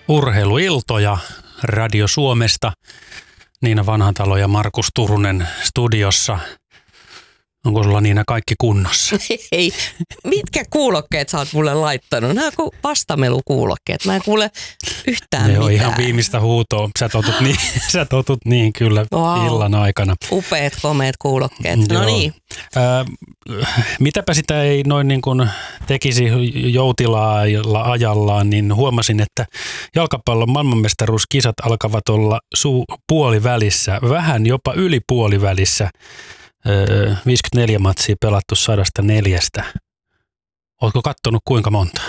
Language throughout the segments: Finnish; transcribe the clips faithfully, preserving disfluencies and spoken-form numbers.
Urheiluiltoja Radio Suomesta. Niina Vanhantalo ja Markus Turunen studiossa. Onko sulla Niina kaikki kunnossa? Hei, mitkä kuulokkeet sä oot mulle laittanut? Nämä on vastamelukuulokkeet. Mä en kuule yhtään ne mitään. Ne on ihan viimeistä huutoa. Sä totut niin, sä totut niin kyllä wow. Illan aikana. Upeat, komeat kuulokkeet. No niin. Äh, mitäpä sitä ei noin niin kuin tekisi joutilaalla ajallaan, niin huomasin, että jalkapallon maailmanmestaruuskisat alkavat olla suu puolivälissä, vähän jopa yli puolivälissä. viisikymmentäneljä matsia pelattu sadasta neljästä. Ootko kattonut kuinka monta?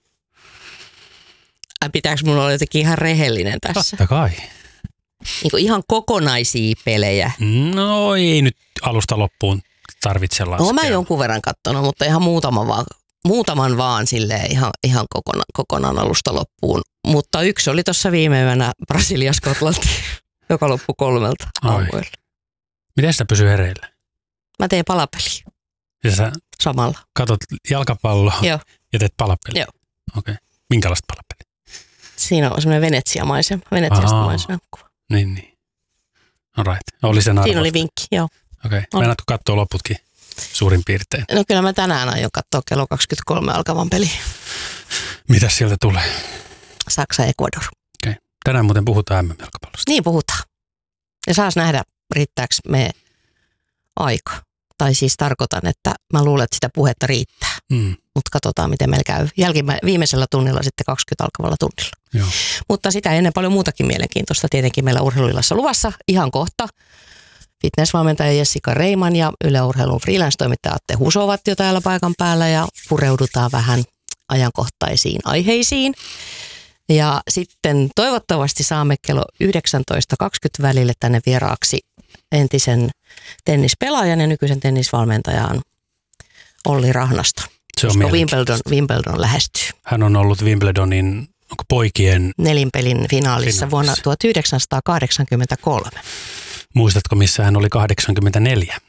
Pitääkö mulla olla jotenkin ihan rehellinen tässä? Totta kai. Niin kuin ihan kokonaisia pelejä. No ei nyt alusta loppuun tarvitse laskea. No mä jonkun verran kattonut, mutta ihan muutaman vaan, muutaman vaan silleen ihan, ihan kokona, kokonaan alusta loppuun. Mutta yksi oli tuossa viime yönä Brasilia-Skotlanti, joka loppui kolmelta aamuilla. Miten sitä pysyy hereillä? Mä teen palapeliä. Ja sä samalla. Katot jalkapalloa Joo. Ja teet palapeliä? Joo. Okei. Okay. Minkälaista palapeliä? Siinä on semmoinen Venetsia-maisema. Venetsiasta maisema kuva. Niin, niin. All right. Oli sen arvosta. Siinä oli vinkki, joo. Okei. Okay. Meinaatko katsoa loputkin suurin piirtein? No kyllä mä tänään aion katsoa kello kaksikymmentäkolme alkavan peli. Mitäs sieltä tulee? Saksa ja Ecuador. Okei. Okay. Tänään muuten puhutaan M M-jalkapallosta. Niin puhutaan. Ja saas nähdä, riittääkö me aika. Tai siis tarkoitan, että mä luulen, että sitä puhetta riittää. Mm. Mutta katsotaan, miten meillä käy. Jälkimä, viimeisellä tunnilla sitten kaksikymmentä alkavalla tunnilla. Joo. Mutta sitä ennen paljon muutakin mielenkiintoista tietenkin meillä Urheiluillassa luvassa. Ihan kohta fitnessvalmentaja Jessica Reiman ja Yle Urheilun freelance-toimittaja Atte Huso ovat jo täällä paikan päällä ja pureudutaan vähän ajankohtaisiin aiheisiin. Ja sitten toivottavasti saamme kello yhdeksäntoista kaksikymmentä välille tänne vieraaksi entisen tennispelaajan ja nykyisen tennisvalmentajan Olli Rahnasto. Se on koska Wimbledon, Wimbledon lähestyy. Hän on ollut Wimbledonin onko poikien nelinpelin finaalissa, finaalissa vuonna tuhatyhdeksänsataakahdeksankymmentäkolme. Muistatko, missä hän oli kahdeksankymmentäneljä?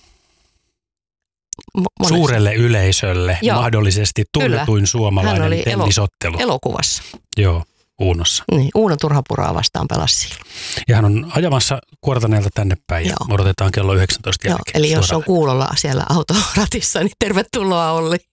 Monessa. Suurelle yleisölle Joo. mahdollisesti tunnetuin suomalainen tennisottelu. Elo- elokuvassa. Joo, Uunossa. Niin, Uuno Turhapuraa vastaan pelasi silloin. Ja hän on ajamassa Kuortaneelta tänne päin ja odotetaan kello yhdeksäntoista jälkeen. Joo, eli jos on kuulolla siellä autoratissa, niin tervetuloa Olli.